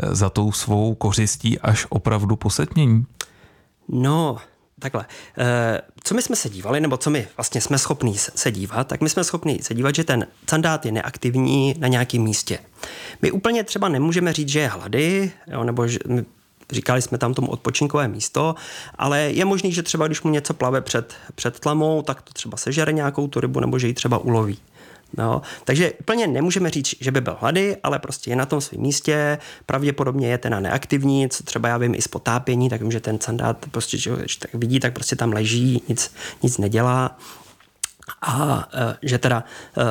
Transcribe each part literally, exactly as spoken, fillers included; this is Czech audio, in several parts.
za tou svou kořistí až opravdu posetmění? No, takhle. Co my jsme se dívali, nebo co my vlastně jsme schopní se dívat, tak my jsme schopní se dívat, že ten sandát je neaktivní na nějakém místě. My úplně třeba nemůžeme říct, že je hlady, jo, nebo že my říkali jsme tam tomu odpočinkové místo, ale je možný, že třeba když mu něco plave před, před tlamou, tak to třeba sežere nějakou tu rybu, nebo že ji třeba uloví. No, takže úplně nemůžeme říct, že by byl hlady, ale prostě je na tom svém místě, pravděpodobně je teda neaktivní, co třeba já vím i z potápění, tak vím, že ten sandát prostě, že tak vidí, tak prostě tam leží, nic, nic nedělá a že teda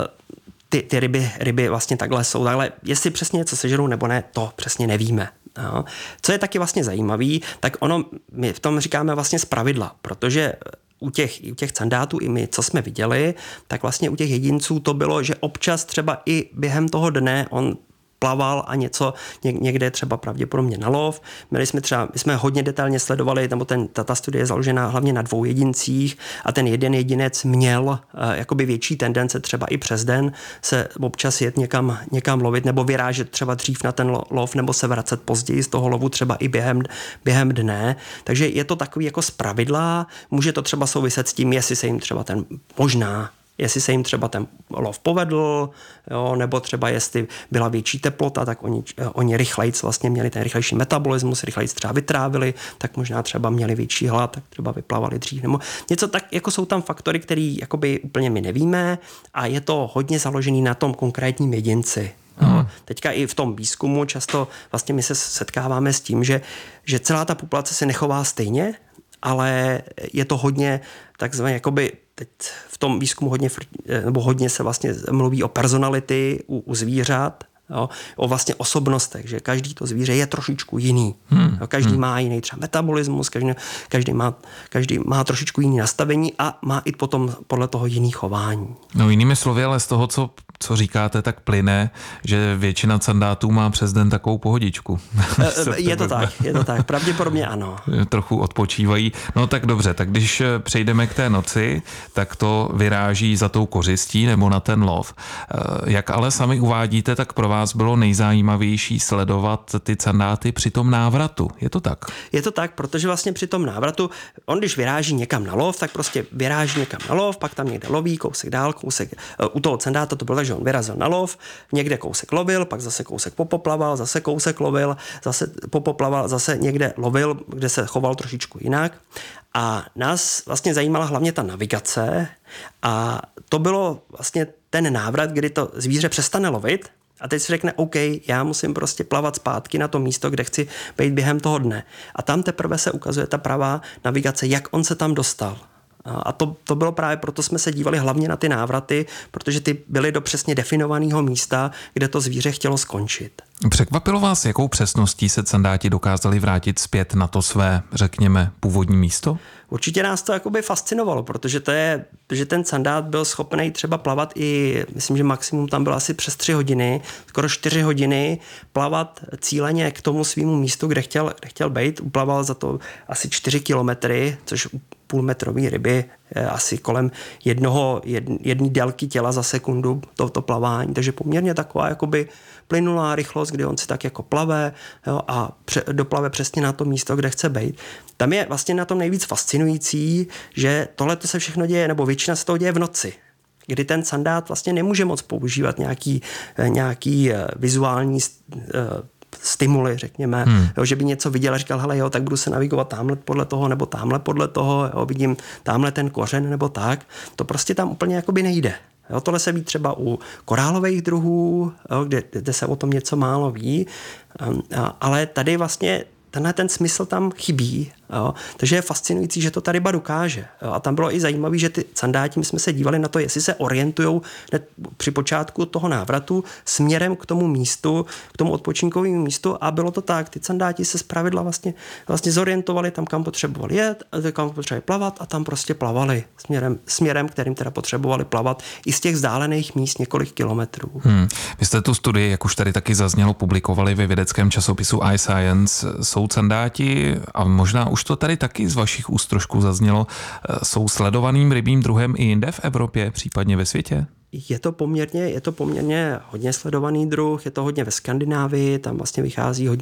ty, ty ryby, ryby vlastně takhle jsou, ale jestli přesně něco sežerou nebo ne, to přesně nevíme. No. Co je taky vlastně zajímavý, tak ono, my v tom říkáme vlastně zpravidla, protože u těch, u těch sandátů i my, co jsme viděli, tak vlastně u těch jedinců to bylo, že občas třeba i během toho dne on plaval a něco někde třeba pravděpodobně na lov. Měli jsme třeba, my jsme hodně detailně sledovali, nebo ten, ta, ta studie je založená hlavně na dvou jedincích a ten jeden jedinec měl uh, jakoby větší tendence třeba i přes den se občas jet někam, někam lovit nebo vyrážet třeba dřív na ten lov nebo se vracet později z toho lovu třeba i během, během dne. Takže je to takový jako zpravidla, může to třeba souviset s tím, jestli se jim třeba ten možná jestli se jim třeba ten lov povedl, jo, nebo třeba jestli byla větší teplota, tak oni, oni rychlejc vlastně měli ten rychlejší metabolismus, rychlejc třeba vytrávili, tak možná třeba měli větší hlad, tak třeba vyplavali dřív. Nebo něco tak, jako jsou tam faktory, které jakoby úplně my nevíme a je to hodně založený na tom konkrétním jedinci. No, teďka i v tom výzkumu často vlastně my se setkáváme s tím, že, že celá ta populace se nechová stejně, ale je to hodně takzvaně jakoby teď v tom výzkumu hodně, nebo hodně se vlastně mluví o personality u, u zvířat, jo, o vlastně osobnostech, že každý to zvíře je trošičku jiný. Hmm. Jo, každý hmm. má jiný třeba metabolismus, každý, každý, má, každý má trošičku jiný nastavení a má i potom podle toho jiný chování. No jinými slovy, ale z toho, co, co říkáte, tak plyne, že většina sandátů má přes den takovou pohodičku. Je to tak, je to tak, pravděpodobně ano. Trochu odpočívají. No tak dobře, tak když přejdeme k té noci, tak to vyráží za tou kořistí nebo na ten lov. Jak ale sami uvádíte, tak pro vás bylo nejzajímavější sledovat ty sandáty při tom návratu. Je to tak? Je to tak, protože vlastně při tom návratu, on když vyráží někam na lov, tak prostě vyráží někam na lov, pak tam někde loví, kousek dál, kousek. U toho sandáta to bylo tak, že on vyrazil na lov, někde kousek lovil, pak zase kousek popoplaval, zase kousek lovil, zase popoplaval, zase někde lovil, kde se choval trošičku jinak. A nás vlastně zajímala hlavně ta navigace a to bylo vlastně ten návrat, kdy to zvíře přestane lovit a teď si řekne, OK, já musím prostě plavat zpátky na to místo, kde chci být během toho dne. A tam teprve se ukazuje ta pravá navigace, jak on se tam dostal. A to, to bylo právě proto jsme se dívali hlavně na ty návraty, protože ty byly do přesně definovaného místa, kde to zvíře chtělo skončit. Překvapilo vás, jakou přesností se sandáti dokázali vrátit zpět na to své, řekněme, původní místo? Určitě nás to jakoby fascinovalo, protože to je, že ten sandát byl schopný třeba plavat i, myslím, že maximum tam bylo asi přes tři hodiny, skoro čtyři hodiny plavat cíleně k tomu svýmu místu, kde chtěl, kde chtěl být. Uplaval za to asi čtyři kilometry, což půlmetrový ryby, asi kolem jednoho, jedné délky těla za sekundu tohoto plavání, takže poměrně taková jakoby plynulá rychlost, kdy on si tak jako plave, jo, a pře, doplave přesně na to místo, kde chce být. Tam je vlastně na tom nejvíc fascinující, že tohle to se všechno děje, nebo většina se toho děje v noci, kdy ten sandát vlastně nemůže moc používat nějaký, nějaký vizuální stimuly, řekněme, hmm. jo, že by něco viděl a říkal, hele jo, tak budu se navigovat tamhle podle toho, nebo tamhle podle toho, jo, vidím tamhle ten kořen, nebo tak. To prostě tam úplně jakoby nejde. Jo, tohle se ví třeba u korálových druhů, jo, kde, kde se o tom něco málo ví, ale tady vlastně tenhle ten smysl tam chybí. Jo. Takže je fascinující, že to ta ryba dokáže. Jo. A tam bylo i zajímavé, že ty sandáti, my jsme se dívali na to, jestli se orientujou při počátku toho návratu směrem k tomu místu, k tomu odpočinkovému místu a bylo to tak. Ty sandáti se zpravidla vlastně, vlastně zorientovali tam, kam potřebovali jet, kam potřebovali plavat a tam prostě plavali směrem, směrem, kterým teda potřebovali plavat i z těch vzdálených míst několik kilometrů. Hmm. Vy jste tu studii, jak už tady taky zaznělo, publikovali ve vědeckém časopisu iScience. Jsou sandáti a možná už to tady taky z vašich úst trošku zaznělo, jsou sledovaným rybím druhem i jinde v Evropě, případně ve světě? Je to poměrně, je to poměrně hodně sledovaný druh, je to hodně ve Skandinávii, tam vlastně vychází hodně